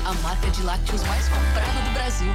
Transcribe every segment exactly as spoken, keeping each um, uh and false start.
a marca de lácteos mais comprada do Brasil.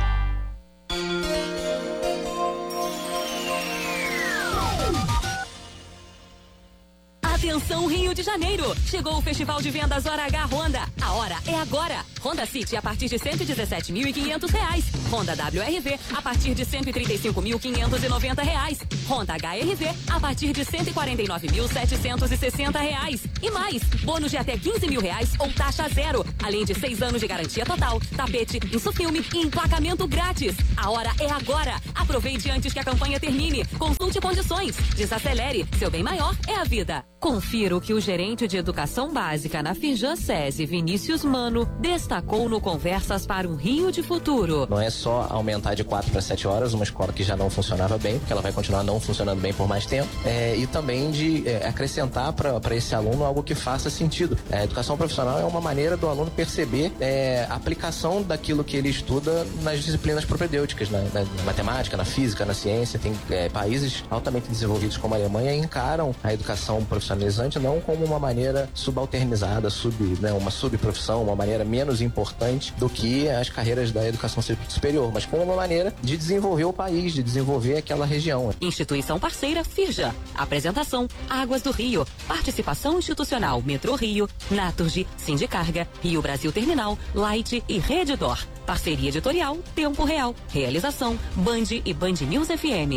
Atenção Rio de Janeiro! Chegou o Festival de Vendas Hora H Honda. A hora é agora. Honda City a partir de cento e dezessete mil e quinhentos reais. Honda W R V a partir de cento e trinta e cinco mil quinhentos e noventa reais. Honda H R V a partir de cento e quarenta e nove mil setecentos e sessenta reais. E mais, bônus de até quinze mil reais ou taxa zero. Além de seis anos de garantia total, tapete, insufilme e emplacamento grátis. A hora é agora. Aproveite antes que a campanha termine. Consulte condições. Desacelere. Seu bem maior é a vida. Confira o que o gerente de educação básica na Firjan SESI, Vinícius Mano, destacou no Conversas para um Rio de Futuro. Não é só aumentar de quatro para sete horas, uma escola que já não funcionava bem, porque ela vai continuar não funcionando bem por mais tempo, é, e também de é, acrescentar para esse aluno algo que faça sentido. A educação profissional é uma maneira do aluno perceber é, a aplicação daquilo que ele estuda nas disciplinas propedêuticas, na, na, na matemática, na física, na ciência. Tem é, países altamente desenvolvidos como a Alemanha encaram a educação profissionalizante não como uma maneira subalternizada, sub, né, uma subprofissão, uma maneira menos importante do que as carreiras da educação superior, mas como uma maneira de desenvolver o país, de desenvolver aquela região. Instituição parceira Firjan. Apresentação Águas do Rio. Participação institucional Metrô Rio, Naturgy, Sindicarga, Rio Brasil Terminal, Light e Redditor. Parceria editorial Tempo Real. Realização Band e Band News F M.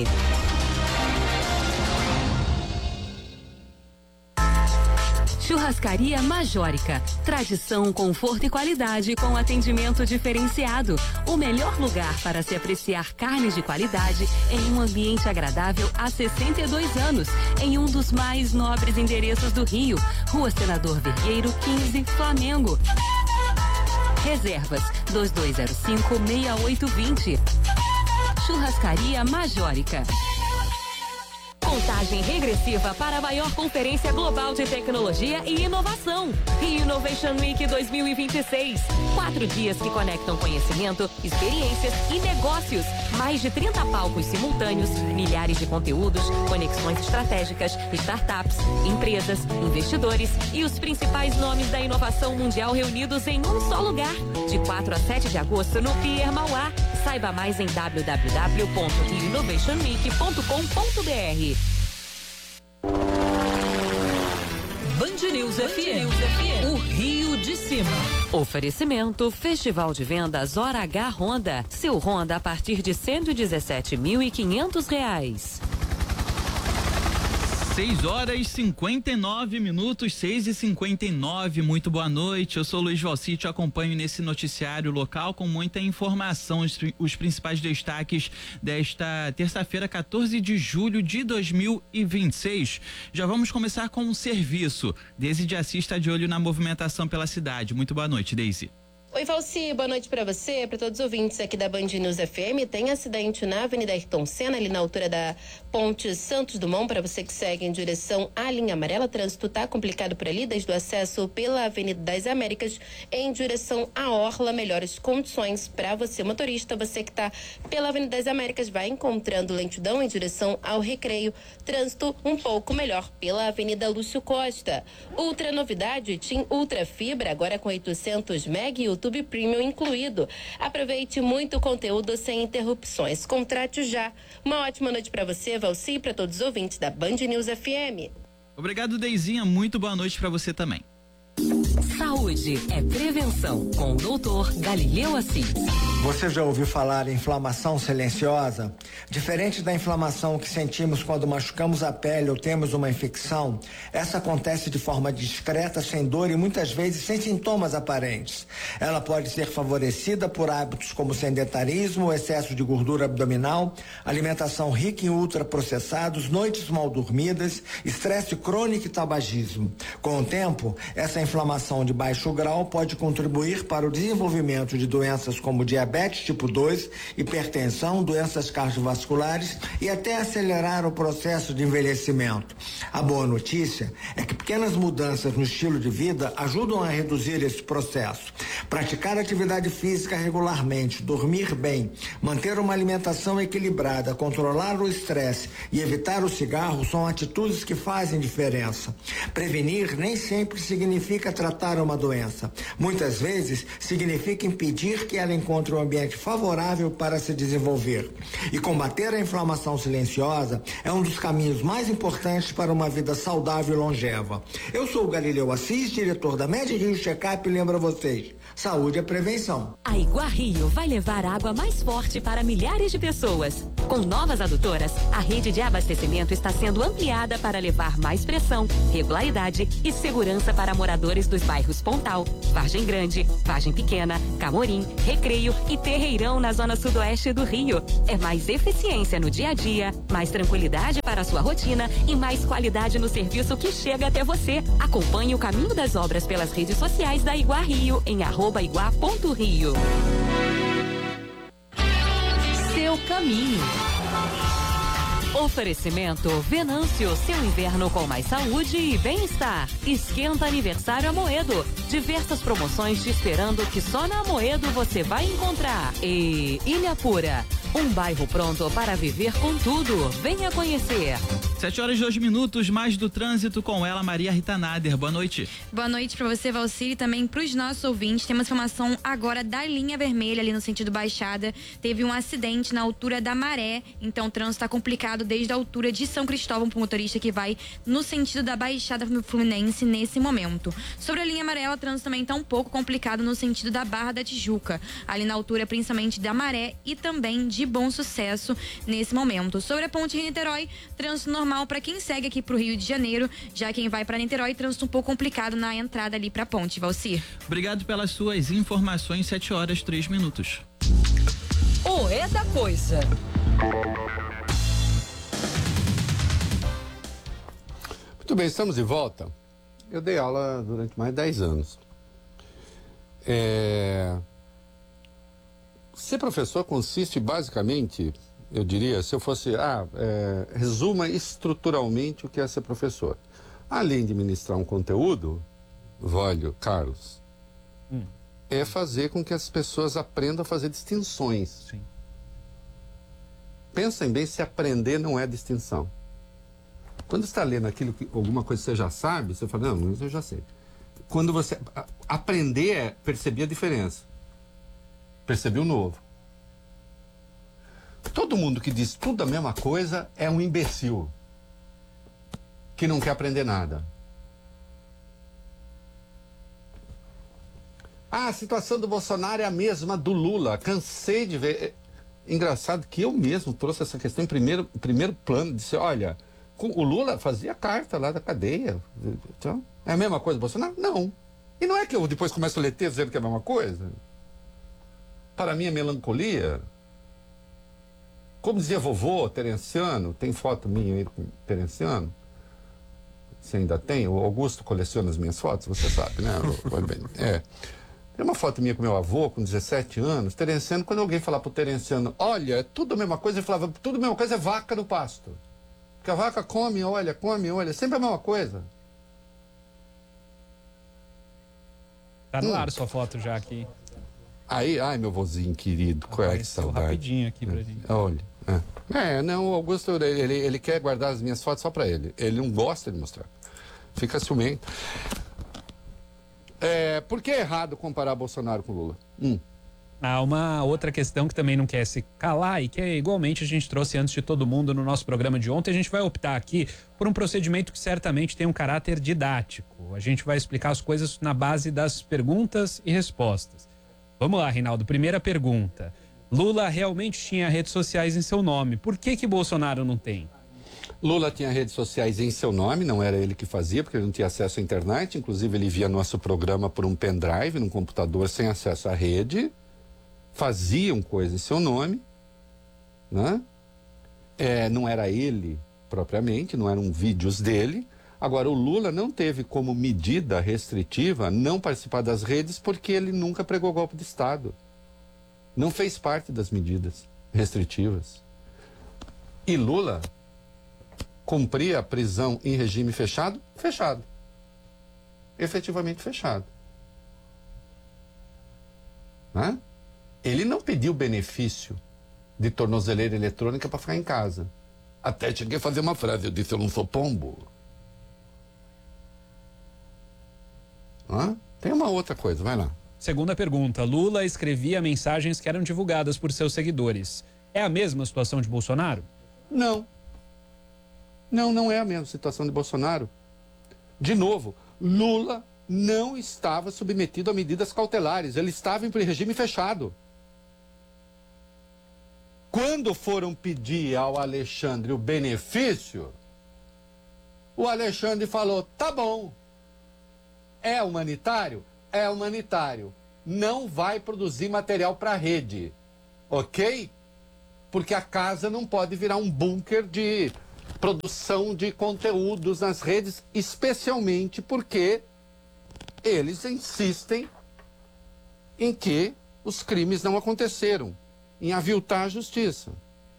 Churrascaria Majórica. Tradição, conforto e qualidade com atendimento diferenciado. O melhor lugar para se apreciar carnes de qualidade em um ambiente agradável há sessenta e dois anos, em um dos mais nobres endereços do Rio. Rua Senador Vergueiro, quinze, Flamengo. Reservas dois dois zero cinco, seis oito dois zero. Churrascaria Majórica. Contagem regressiva para a maior conferência global de tecnologia e inovação. Rio Innovation Week dois mil e vinte e seis. Quatro dias que conectam conhecimento, experiências e negócios. Mais de trinta palcos simultâneos, milhares de conteúdos, conexões estratégicas, startups, empresas, investidores e os principais nomes da inovação mundial reunidos em um só lugar. De quatro a sete de agosto no Pier Mauá. Saiba mais em w w w ponto rio innovation week ponto com ponto b r. Band News F M, o Rio de Cima. Oferecimento Festival de Vendas Hora H Honda. Seu Honda a partir de cento e dezessete mil e quinhentos reais. seis horas e cinquenta e nove minutos, seis e cinquenta e nove. Muito boa noite. Eu sou Luiz Valci, te acompanho nesse noticiário local com muita informação. Os, os principais destaques desta terça-feira, quatorze de julho de dois mil e vinte e seis. Já vamos começar com um serviço. Deise de Assis está de olho na movimentação pela cidade. Muito boa noite, Deise. Oi, Valci, boa noite para você, para todos os ouvintes aqui da Band News F M. Tem acidente na Avenida Ayrton Senna, ali na altura da Ponte Santos Dumont, para você que segue em direção à linha amarela. Trânsito tá complicado por ali, desde o acesso pela Avenida das Américas em direção à Orla. Melhores condições para você, motorista. Você que tá pela Avenida das Américas vai encontrando lentidão em direção ao Recreio. Trânsito um pouco melhor pela Avenida Lúcio Costa. Ultra novidade, TIM Ultra Fibra, agora com oitocentos meg e YouTube Premium incluído. Aproveite muito conteúdo sem interrupções. Contrate já. Uma ótima noite para você, Valci, e para todos os ouvintes da Band News F M. Obrigado, Deizinha. Muito boa noite para você também. Saúde é prevenção com o doutor Galileu Assis. Você já ouviu falar em inflamação silenciosa? Diferente da inflamação que sentimos quando machucamos a pele ou temos uma infecção, essa acontece de forma discreta, sem dor e muitas vezes sem sintomas aparentes. Ela pode ser favorecida por hábitos como sedentarismo, excesso de gordura abdominal, alimentação rica em ultraprocessados, noites mal dormidas, estresse crônico e tabagismo. Com o tempo, essa inflamação de baixo grau pode contribuir para o desenvolvimento de doenças como diabetes tipo dois, hipertensão, doenças cardiovasculares e até acelerar o processo de envelhecimento. A boa notícia é que pequenas mudanças no estilo de vida ajudam a reduzir esse processo. Praticar atividade física regularmente, dormir bem, manter uma alimentação equilibrada, controlar o estresse e evitar o cigarro são atitudes que fazem diferença. Prevenir nem sempre significa tratar para uma doença. Muitas vezes, significa impedir que ela encontre um ambiente favorável para se desenvolver. E combater a inflamação silenciosa é um dos caminhos mais importantes para uma vida saudável e longeva. Eu sou o Galileu Assis, diretor da Med Rio Checkup, e lembro a vocês, saúde é prevenção. A Iguá Rio vai levar água mais forte para milhares de pessoas. Com novas adutoras, a rede de abastecimento está sendo ampliada para levar mais pressão, regularidade e segurança para moradores dos bairros Pontal, Vargem Grande, Vargem Pequena, Camorim, Recreio e Terreirão na zona sudoeste do Rio. É mais eficiência no dia a dia, mais tranquilidade para a sua rotina e mais qualidade no serviço que chega até você. Acompanhe o caminho das obras pelas redes sociais da Iguá Rio em arroba iguá ponto rio. Seu caminho. Oferecimento Venâncio, seu inverno com mais saúde e bem-estar. Esquenta aniversário Amoedo. Diversas promoções te esperando que só na Amoedo você vai encontrar. E Ilha Pura, um bairro pronto para viver com tudo. Venha conhecer. Sete horas e dois minutos, mais do trânsito com ela, Maria Rita Nader. Boa noite. Boa noite para você, Valcir, e também para os nossos ouvintes. Temos informação agora da linha vermelha ali no sentido Baixada. Teve um acidente na altura da Maré, então o trânsito está complicado desde a altura de São Cristóvão para o motorista que vai no sentido da Baixada Fluminense nesse momento. Sobre a linha amarela, o trânsito também está um pouco complicado no sentido da Barra da Tijuca, ali na altura principalmente da Maré e também de Bom Sucesso nesse momento. Sobre a ponte Rio-Niterói, trânsito normal para quem segue aqui para o Rio de Janeiro, já quem vai para Niterói, trânsito um pouco complicado na entrada ali para a ponte, Valcir. Obrigado pelas suas informações, sete horas, três minutos. O é da coisa. Muito bem, estamos de volta. Eu dei aula durante mais de dez anos. É... Ser professor consiste basicamente, eu diria, se eu fosse, ah, é, resuma estruturalmente o que é ser professor. Além de ministrar um conteúdo, Vólio, Carlos, hum. é fazer com que as pessoas aprendam a fazer distinções. Sim. Pensem bem se aprender não é distinção. Quando você está lendo aquilo, que, alguma coisa que você já sabe, você fala, não, isso eu já sei. Quando você... A, aprender é perceber a diferença. Perceber o novo. Todo mundo que diz tudo a mesma coisa é um imbecil. Que não quer aprender nada. Ah, a situação do Bolsonaro é a mesma do Lula. Cansei de ver... Engraçado que eu mesmo trouxe essa questão em primeiro, primeiro plano. Disse, olha... O Lula fazia carta lá da cadeia. Então, é a mesma coisa do Bolsonaro? Não. E não é que eu depois começo a ler texto dizendo que é a mesma coisa? Para mim, a melancolia... Como dizia vovô, Terenciano, tem foto minha aí com Terenciano? Você ainda tem? O Augusto coleciona as minhas fotos, você sabe, né? É. Tem uma foto minha com meu avô, com dezessete anos, Terenciano, quando alguém falar pro Terenciano, olha, é tudo a mesma coisa, ele falava, tudo a mesma coisa é vaca no pasto. Porque a vaca come, olha, come, olha, sempre a mesma coisa. Tá no hum. ar sua foto já aqui. Aí, ai, meu vozinho querido, qual é que saudade. Rapidinho aqui pra gente. Olha, é, é não, o Augusto, ele, ele, ele quer guardar as minhas fotos só pra ele. Ele não gosta de mostrar. Fica ciumento. É, por que é errado comparar Bolsonaro com Lula? Hum. Há uma outra questão que também não quer se calar e que é igualmente a gente trouxe antes de todo mundo no nosso programa de ontem. A gente vai optar aqui por um procedimento que certamente tem um caráter didático. A gente vai explicar as coisas na base das perguntas e respostas. Vamos lá, Reinaldo. Primeira pergunta. Lula realmente tinha redes sociais em seu nome. Por que que Bolsonaro não tem? Lula tinha redes sociais em seu nome, não era ele que fazia, porque ele não tinha acesso à internet. Inclusive, ele via nosso programa por um pendrive, num computador sem acesso à rede. Faziam coisas em seu nome, né? É, não era ele propriamente, não eram vídeos dele. Agora, o Lula não teve como medida restritiva não participar das redes porque ele nunca pregou golpe de Estado. Não fez parte das medidas restritivas. E Lula cumpria a prisão em regime fechado? Fechado. Efetivamente fechado. Né? Ele não pediu benefício de tornozeleira eletrônica para ficar em casa. Até cheguei a fazer uma frase, eu disse, eu não sou pombo. Hã? Tem uma outra coisa, vai lá. Segunda pergunta, Lula escrevia mensagens que eram divulgadas por seus seguidores. É a mesma situação de Bolsonaro? Não. Não, não é a mesma situação de Bolsonaro. De novo, Lula não estava submetido a medidas cautelares, ele estava em regime fechado. Quando foram pedir ao Alexandre o benefício, o Alexandre falou, tá bom, é humanitário? É humanitário. Não vai produzir material para a rede, ok? Porque a casa não pode virar um bunker de produção de conteúdos nas redes, especialmente porque eles insistem em que os crimes não aconteceram, em aviltar a justiça.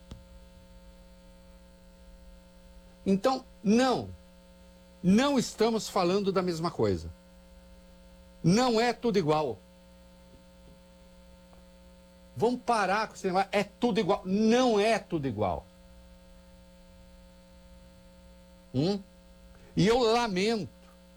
Então, não, não estamos falando da mesma coisa. Não é tudo igual. Vamos parar com esse negócio, é tudo igual. Não é tudo igual. Hum? E eu lamento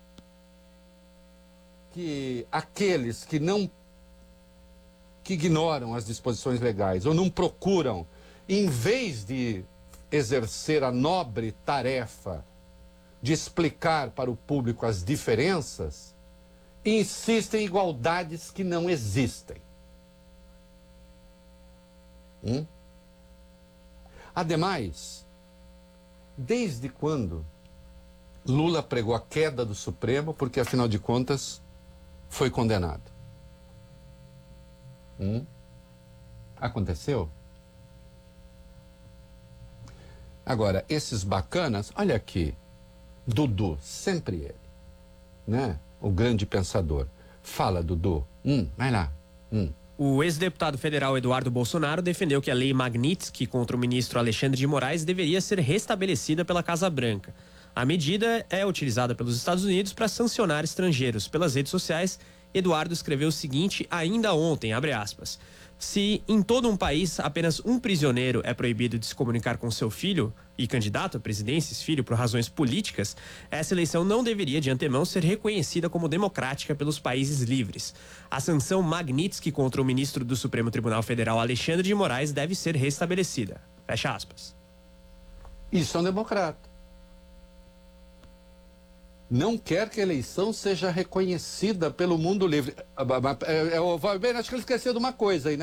que aqueles que não que ignoram as disposições legais ou não procuram, em vez de exercer a nobre tarefa de explicar para o público as diferenças, insistem em igualdades que não existem. Hum? Ademais, desde quando Lula pregou a queda do Supremo, porque afinal de contas foi condenado? Hum? Aconteceu? Agora, esses bacanas, olha aqui, Dudu, sempre ele, né? O grande pensador. Fala, Dudu. Hum, vai lá. Hum. O ex-deputado federal Eduardo Bolsonaro defendeu que a lei Magnitsky contra o ministro Alexandre de Moraes deveria ser restabelecida pela Casa Branca. A medida é utilizada pelos Estados Unidos para sancionar estrangeiros. Pelas redes sociais, Eduardo escreveu o seguinte ainda ontem, abre aspas. Se em todo um país apenas um prisioneiro é proibido de se comunicar com seu filho e candidato à presidência, esse filho, por razões políticas, essa eleição não deveria de antemão ser reconhecida como democrática pelos países livres. A sanção Magnitsky contra o ministro do Supremo Tribunal Federal, Alexandre de Moraes, deve ser restabelecida. Fecha aspas. Isso é um democrata. Não quer que a eleição seja reconhecida pelo mundo livre. Acho que ele esqueceu de uma coisa aí, né?